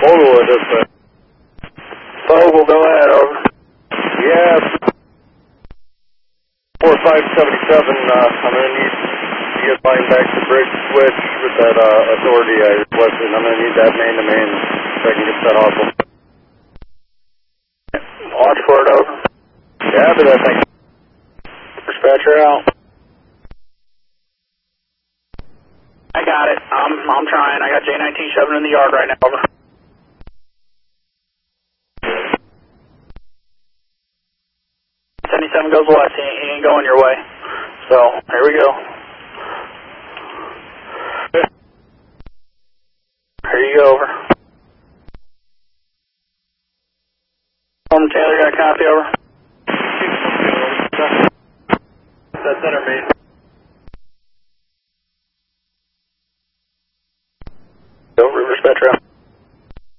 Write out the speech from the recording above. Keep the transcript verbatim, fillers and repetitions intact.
Foglewood, this way. Fogle, go ahead, over. Yeah, four five seven seven, uh, I'm going to need to get mine back to bridge switch with that uh, authority I requested. I'm going to need that main-to-main so I can get set off. Watch for it, over. Yeah, but I think. Dispatcher out. I got it. I'm, I'm trying. I got J nineteen shoving in the yard right now, over. seventy-seven goes west. He ain't, he ain't going your way. So, here we go. Here you go, over. Norman Taylor, got a copy, over. That's center main. Over, River Spectrum.